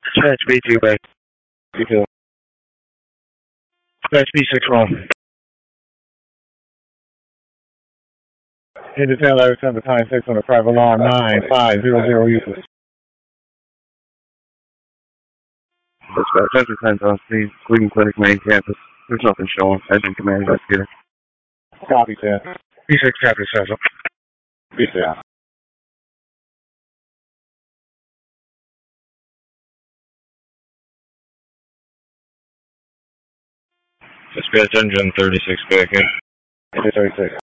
Dispatch B2 back. B2. Dispatch B61. Into tail over 7 time 6 on the private alarm 9500 useless. Dispatch, Central 10 on speed, Cleveland Clinic, main campus. There's nothing showing. Admin command investigator. Copy, 10. B6 Captain Central. B6. Dispatch engine 36 back in. Engine 36.